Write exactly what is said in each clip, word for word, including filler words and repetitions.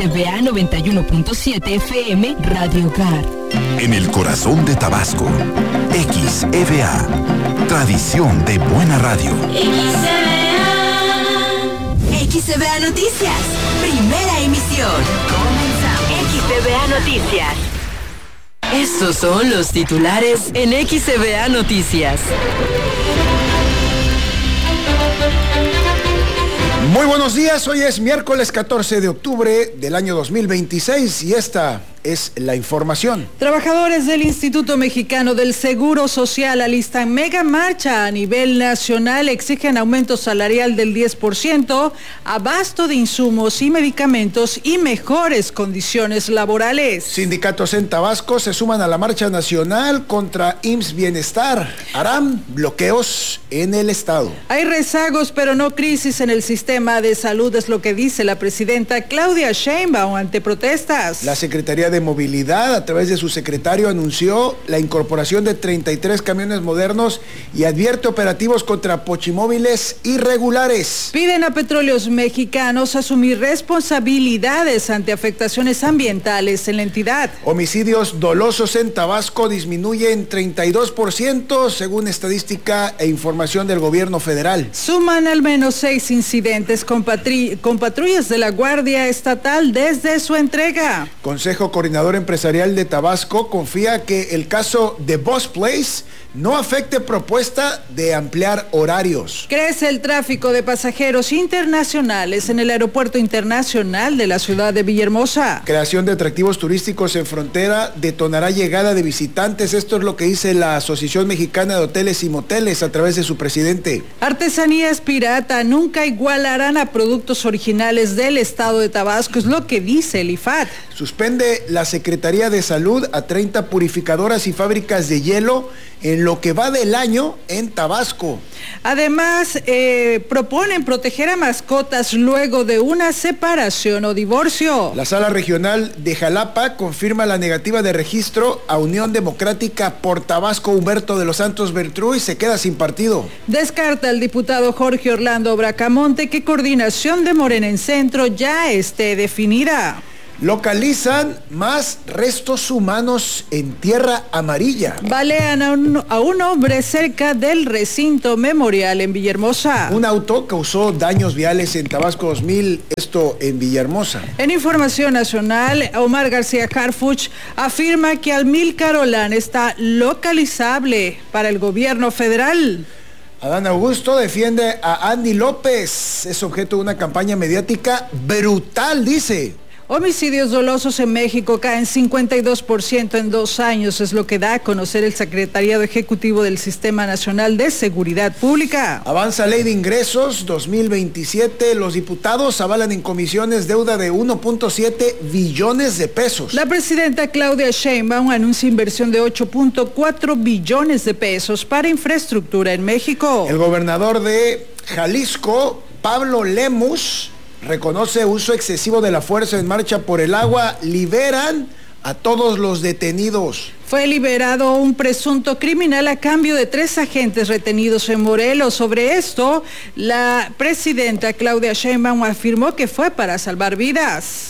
C V A noventa y uno punto siete F M Radio Hogar. En el corazón de Tabasco, X E V A, tradición de buena radio. X E V A. X E V A Noticias, primera emisión. Comenzamos. X E V A Noticias. Estos son los titulares en X E V A Noticias. Muy buenos días, hoy es miércoles catorce de octubre del año dos mil veintiséis y esta es la información. Trabajadores del Instituto Mexicano del Seguro Social alistan mega marcha a nivel nacional, exigen aumento salarial del diez por ciento, abasto de insumos y medicamentos y mejores condiciones laborales. Sindicatos en Tabasco se suman a la marcha nacional contra I M S S Bienestar. Harán bloqueos en el estado. Hay rezagos, pero no crisis en el sistema de salud, es lo que dice la presidenta Claudia Sheinbaum ante protestas. La Secretaría de Movilidad, a través de su secretario, anunció la incorporación de treinta y tres camiones modernos y advierte operativos contra pochimóviles irregulares. Piden a Petróleos Mexicanos asumir responsabilidades ante afectaciones ambientales en la entidad. Homicidios dolosos en Tabasco disminuyen treinta y dos por ciento según estadística e información del gobierno federal. Suman al menos seis incidentes con, patri- con patrullas de la Guardia Estatal desde su entrega. Consejo Coordinador Empresarial de Tabasco confía que el caso de Boss Place no afecte propuesta de ampliar horarios. Crece el tráfico de pasajeros internacionales en el Aeropuerto Internacional de la ciudad de Villahermosa. Creación de atractivos turísticos en frontera detonará llegada de visitantes. Esto es lo que dice la Asociación Mexicana de Hoteles y Moteles a través de su presidente. Artesanías pirata nunca igualarán a productos originales del estado de Tabasco, es lo que dice el I F A D. Suspende la Secretaría de Salud a treinta purificadoras y fábricas de hielo en lo que va del año en Tabasco. Además, eh, proponen proteger a mascotas luego de una separación o divorcio. La Sala Regional de Jalapa confirma la negativa de registro a Unión Democrática por Tabasco. Humberto de los Santos Bertruy se queda sin partido. Descarta el diputado Jorge Orlando Bracamonte que coordinación de Morena en Centro ya esté definida. Localizan más restos humanos en Tierra Amarilla. Balean a un, a un hombre cerca del recinto memorial en Villahermosa. Un auto causó daños viales en Tabasco dos mil, esto en Villahermosa. En información nacional, Omar García Harfuch afirma que Amílcar Olán está localizable para el gobierno federal. Adán Augusto defiende a Andy López. Es objeto de una campaña mediática brutal, dice. Homicidios dolosos en México caen cincuenta y dos por ciento en dos años, es lo que da a conocer el Secretariado Ejecutivo del Sistema Nacional de Seguridad Pública. Avanza Ley de Ingresos dos mil veintisiete. Los diputados avalan en comisiones deuda de uno punto siete billones de pesos. La presidenta Claudia Sheinbaum anuncia inversión de ocho punto cuatro billones de pesos para infraestructura en México. El gobernador de Jalisco, Pablo Lemus, reconoce uso excesivo de la fuerza en marcha por el agua. Liberan a todos los detenidos. Fue liberado un presunto criminal a cambio de tres agentes retenidos en Morelos. Sobre esto, la presidenta Claudia Sheinbaum afirmó que fue para salvar vidas.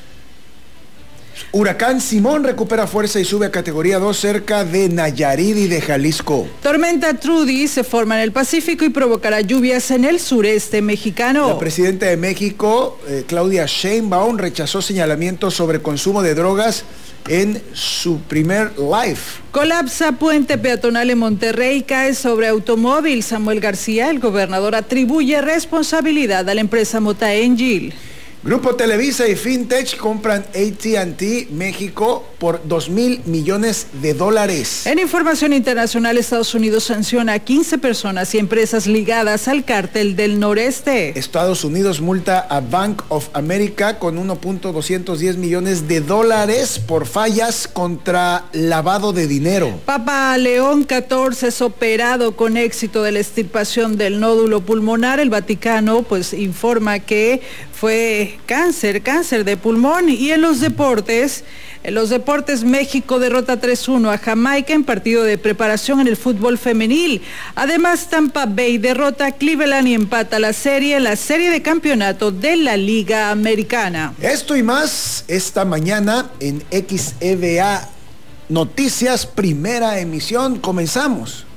Huracán Simón recupera fuerza y sube a categoría dos cerca de Nayarit y de Jalisco. Tormenta Trudy se forma en el Pacífico y provocará lluvias en el sureste mexicano. La presidenta de México, eh, Claudia Sheinbaum, rechazó señalamientos sobre consumo de drogas en su primer live. Colapsa puente peatonal en Monterrey, cae sobre automóvil. Samuel García, el gobernador, atribuye responsabilidad a la empresa Mota Engil. Grupo Televisa y Fintech compran A T and T México por dos mil millones de dólares. En información internacional, Estados Unidos sanciona a quince personas y empresas ligadas al cártel del noreste. Estados Unidos multa a Bank of America con uno punto doscientos diez millones de dólares por fallas contra lavado de dinero. Papa León catorce es operado con éxito de la extirpación del nódulo pulmonar. El Vaticano pues informa que fue cáncer, cáncer de pulmón. Y en los deportes, en los deportes México derrota tres uno a Jamaica en partido de preparación en el fútbol femenil. Además, Tampa Bay derrota a Cleveland y empata la serie en la serie de campeonato de la Liga Americana. Esto y más esta mañana en X E V A Noticias, primera emisión. Comenzamos.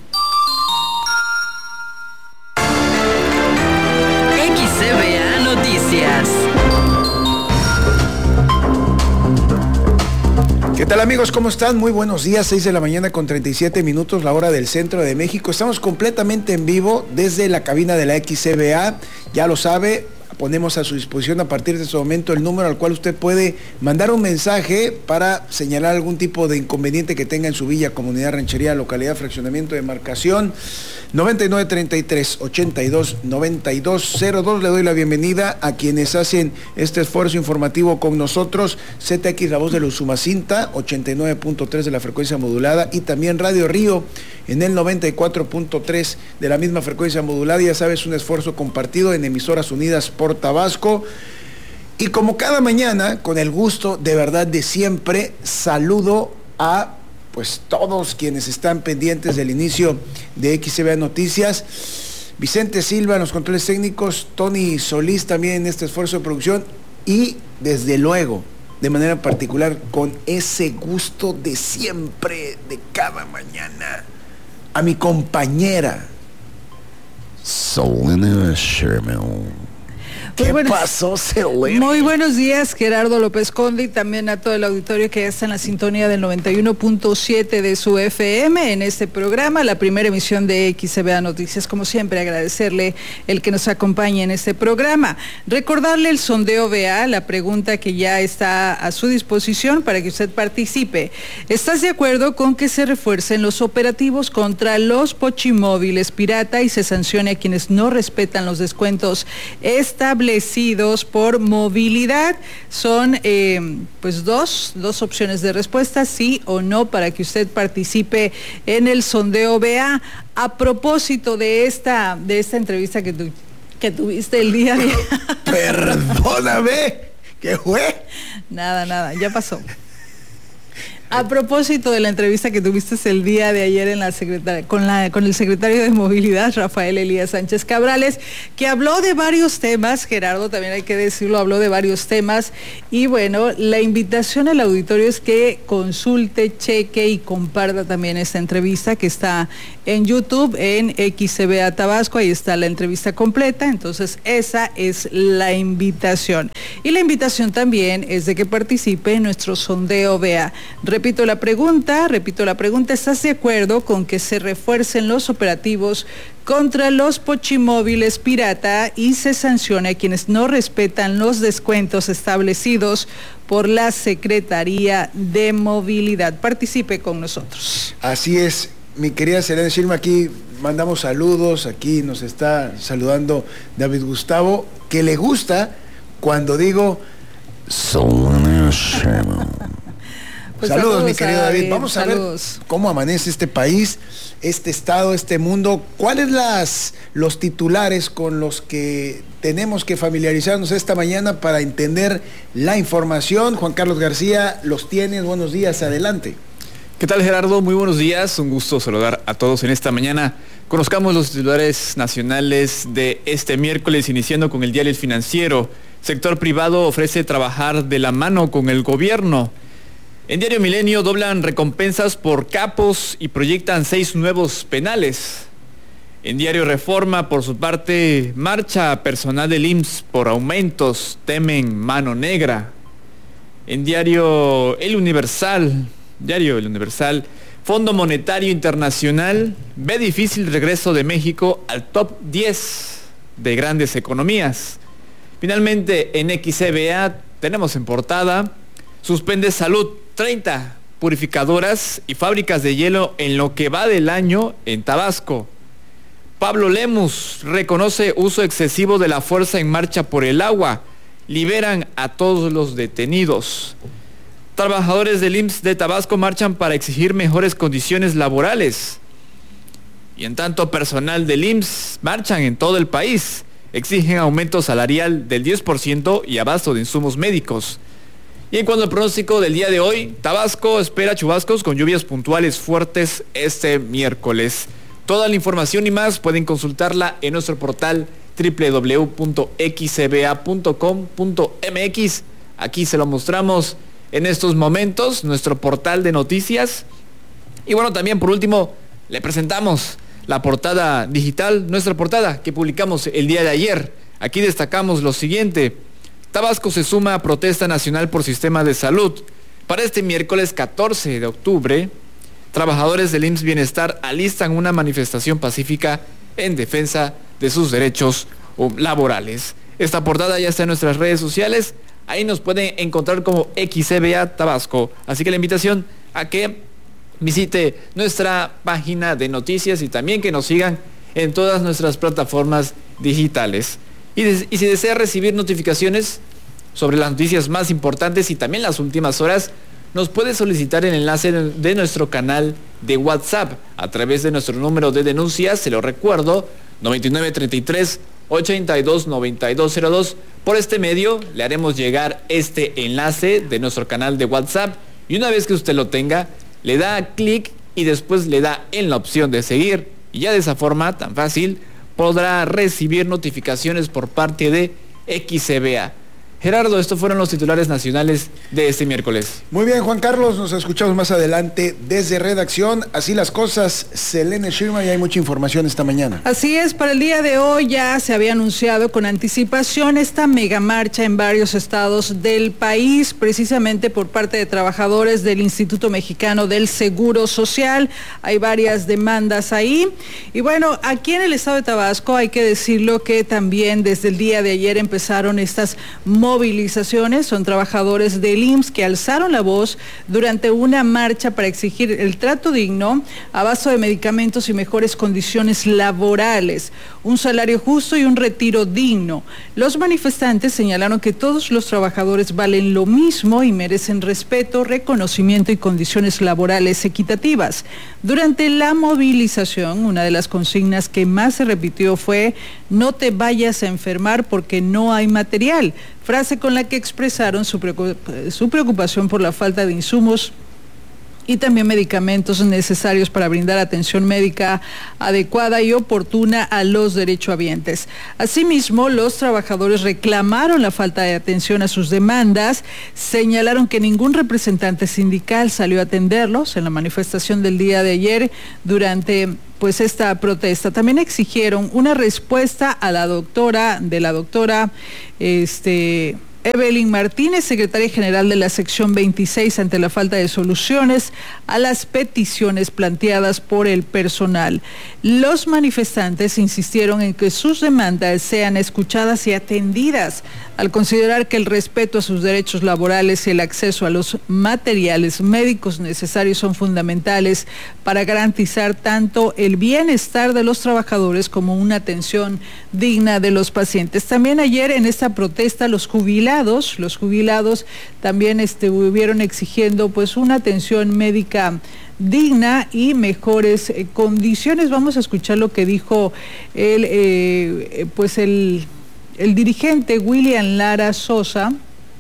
X E V A Noticias. ¿Qué tal, amigos? ¿Cómo están? Muy buenos días, seis de la mañana con treinta y siete minutos, la hora del centro de México. Estamos completamente en vivo desde la cabina de la X E V A. Ya lo sabe, ponemos a su disposición a partir de este momento el número al cual usted puede mandar un mensaje para señalar algún tipo de inconveniente que tenga en su villa, comunidad, ranchería, localidad, fraccionamiento, demarcación. noventa y nueve treinta y tres ochenta y dos noventa y dos cero dos. Le doy la bienvenida a quienes hacen este esfuerzo informativo con nosotros. Z X, la voz de los Usumacinta, ochenta y nueve punto tres de la frecuencia modulada, y también Radio Río en el noventa y cuatro punto tres de la misma frecuencia modulada. Ya sabes, un esfuerzo compartido en Emisoras Unidas por Tabasco. Y como cada mañana, con el gusto de verdad de siempre, saludo a pues todos quienes están pendientes del inicio de X E V A Noticias. Vicente Silva en los controles técnicos, Tony Solís también en este esfuerzo de producción, y desde luego, de manera particular, con ese gusto de siempre, de cada mañana, a mi compañera Selena Sherman. ¿Qué buenos, pasó, Selena? Muy buenos días, Gerardo López Conde, y también a todo el auditorio que ya está en la sintonía del noventa y uno punto siete de su F M en este programa, la primera emisión de X E V A Noticias. Como siempre, agradecerle el que nos acompañe en este programa. Recordarle el sondeo V A, la pregunta que ya está a su disposición para que usted participe. ¿Estás de acuerdo con que se refuercen los operativos contra los pochimóviles pirata y se sancione a quienes no respetan los descuentos establecidos por movilidad? Son eh, pues dos, dos opciones de respuesta, sí o no, para que usted participe en el sondeo V A. A propósito de esta, de esta entrevista que, tu, que tuviste el día de... Perdóname, ¿qué fue? Nada, nada, ya pasó. A propósito de la entrevista que tuviste el día de ayer en la secretaria, con, la, con el secretario de Movilidad, Rafael Elías Sánchez Cabrales, que habló de varios temas, Gerardo, también hay que decirlo, habló de varios temas, y bueno, la invitación al auditorio es que consulte, cheque y comparta también esta entrevista que está en YouTube, en X E V A Tabasco, ahí está la entrevista completa. Entonces esa es la invitación. Y la invitación también es de que participe en nuestro sondeo V A. Repito la pregunta, repito la pregunta, ¿estás de acuerdo con que se refuercen los operativos contra los pochimóviles pirata y se sancione a quienes no respetan los descuentos establecidos por la Secretaría de Movilidad? Participe con nosotros. Así es, mi querida Selena Shirma, aquí mandamos saludos, aquí nos está saludando David Gustavo, que le gusta cuando digo Selena Shirma. Pues saludos, saludos, mi querido David. David. Vamos saludos. A ver cómo amanece este país, este estado, este mundo. ¿Cuáles las los titulares con los que tenemos que familiarizarnos esta mañana para entender la información? Juan Carlos García, los tienes. Buenos días, adelante. ¿Qué tal, Gerardo? Muy buenos días. Un gusto saludar a todos en esta mañana. Conozcamos los titulares nacionales de este miércoles, iniciando con el diario El Financiero. Sector privado ofrece trabajar de la mano con el gobierno. En Diario Milenio doblan recompensas por capos y proyectan seis nuevos penales. En Diario Reforma, por su parte, marcha personal del I M S S por aumentos, temen mano negra. En Diario El Universal, Diario El Universal, Fondo Monetario Internacional ve difícil regreso de México al top diez de grandes economías. Finalmente, en X E V A tenemos en portada, suspende Salud treinta purificadoras y fábricas de hielo en lo que va del año en Tabasco. Pablo Lemus reconoce uso excesivo de la fuerza en marcha por el agua. Liberan a todos los detenidos. Trabajadores del I M S S de Tabasco marchan para exigir mejores condiciones laborales. Y en tanto, personal del I M S S marchan en todo el país. exigen aumento salarial del diez por ciento y abasto de insumos médicos. Y en cuanto al pronóstico del día de hoy, Tabasco espera chubascos con lluvias puntuales fuertes este miércoles. Toda la información y más pueden consultarla en nuestro portal doble u doble u doble u punto equis ce be a punto com punto eme equis. Aquí se lo mostramos en estos momentos, nuestro portal de noticias. Y bueno, también por último, le presentamos la portada digital, nuestra portada que publicamos el día de ayer. Aquí destacamos lo siguiente: Tabasco se suma a protesta nacional por sistema de salud. Para este miércoles catorce de octubre, trabajadores del I M S S Bienestar alistan una manifestación pacífica en defensa de sus derechos laborales. Esta portada ya está en nuestras redes sociales. Ahí nos pueden encontrar como equis ce be a Tabasco. Así que la invitación a que visite nuestra página de noticias y también que nos sigan en todas nuestras plataformas digitales. Y, des- y si desea recibir notificaciones sobre las noticias más importantes y también las últimas horas, nos puede solicitar el enlace de, de nuestro canal de WhatsApp a través de nuestro número de denuncias, se lo recuerdo, noventa y nueve treinta y tres ochenta y dos noventa y dos cero dos. Por este medio le haremos llegar este enlace de nuestro canal de WhatsApp y una vez que usted lo tenga, le da clic y después le da en la opción de seguir y ya de esa forma tan fácil podrá recibir notificaciones por parte de equis ce be a. Gerardo, estos fueron los titulares nacionales de este miércoles. Muy bien, Juan Carlos, nos escuchamos más adelante desde redacción. Así las cosas, Selene Schirmer, y hay mucha información esta mañana. Así es, para el día de hoy ya se había anunciado con anticipación esta mega marcha en varios estados del país, precisamente por parte de trabajadores del Instituto Mexicano del Seguro Social. Hay varias demandas ahí. Y bueno, aquí en el estado de Tabasco hay que decirlo que también desde el día de ayer empezaron estas movilizaciones. Son trabajadores del I M S S que alzaron la voz durante una marcha para exigir el trato digno, abasto de medicamentos y mejores condiciones laborales, un salario justo y un retiro digno. Los manifestantes señalaron que todos los trabajadores valen lo mismo y merecen respeto, reconocimiento y condiciones laborales equitativas. Durante la movilización, una de las consignas que más se repitió fue: no te vayas a enfermar porque no hay material, frase con la que expresaron su preocupación por la falta de insumos y también medicamentos necesarios para brindar atención médica adecuada y oportuna a los derechohabientes. Asimismo, los trabajadores reclamaron la falta de atención a sus demandas, señalaron que ningún representante sindical salió a atenderlos en la manifestación del día de ayer durante pues esta protesta. También exigieron una respuesta a la doctora, de la doctora, este... Evelyn Martínez, secretaria general de la sección veintiséis, ante la falta de soluciones a las peticiones planteadas por el personal. Los manifestantes insistieron en que sus demandas sean escuchadas y atendidas, al considerar que el respeto a sus derechos laborales y el acceso a los materiales médicos necesarios son fundamentales para garantizar tanto el bienestar de los trabajadores como una atención digna de los pacientes. También ayer en esta protesta los jubilados, los jubilados también estuvieron exigiendo pues una atención médica digna y mejores eh, condiciones. Vamos a escuchar lo que dijo el eh, pues el El dirigente William Lara Sosa,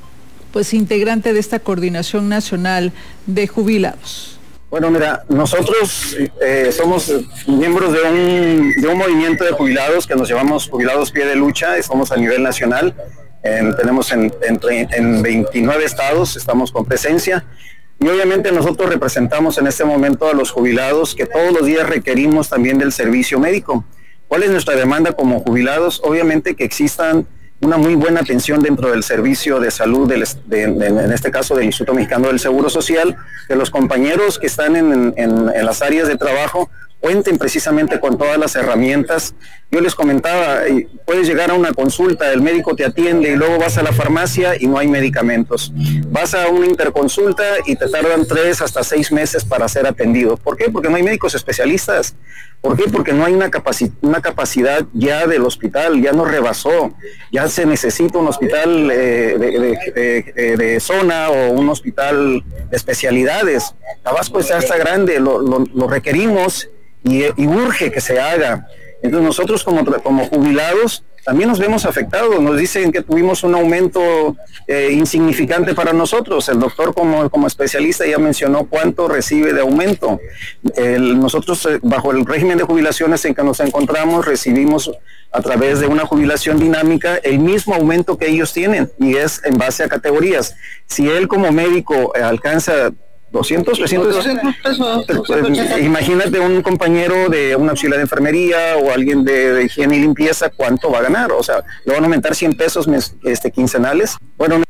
pues integrante de esta Coordinación Nacional de Jubilados. Bueno, mira, nosotros eh, somos miembros de un, de un movimiento de jubilados que nos llamamos Jubilados Pie de Lucha, estamos a nivel nacional, en, tenemos en, en, en veintinueve estados, estamos con presencia, y obviamente nosotros representamos en este momento a los jubilados que todos los días requerimos también del servicio médico. ¿Cuál es nuestra demanda como jubilados? Obviamente que existan una muy buena atención dentro del servicio de salud, del, de, de, en este caso del Instituto Mexicano del Seguro Social, que los compañeros que están en, en, en las áreas de trabajo cuenten precisamente con todas las herramientas. Yo les comentaba, puedes llegar a una consulta, el médico te atiende y luego vas a la farmacia y no hay medicamentos. Vas a una interconsulta y te tardan tres hasta seis meses para ser atendido. ¿Por qué? Porque no hay médicos especialistas. ¿Por qué? Porque no hay una, capaci- una capacidad ya del hospital, ya no rebasó, ya se necesita un hospital eh, de, de, de, de zona o un hospital de especialidades. Tabasco ya está grande, lo, lo, lo requerimos y, y urge que se haga. Entonces nosotros como, como jubilados también nos vemos afectados. Nos dicen que tuvimos un aumento eh, insignificante para nosotros. El doctor como, como especialista ya mencionó cuánto recibe de aumento. El, nosotros eh, bajo el régimen de jubilaciones en que nos encontramos recibimos a través de una jubilación dinámica el mismo aumento que ellos tienen y es en base a categorías. Si él como médico eh, alcanza doscientos, trescientos, doscientos pesos. Eh, imagínate un compañero de una auxiliar de enfermería o alguien de, de higiene y limpieza, ¿cuánto va a ganar? O sea, le van a aumentar cien pesos mes, este, quincenales. Bueno,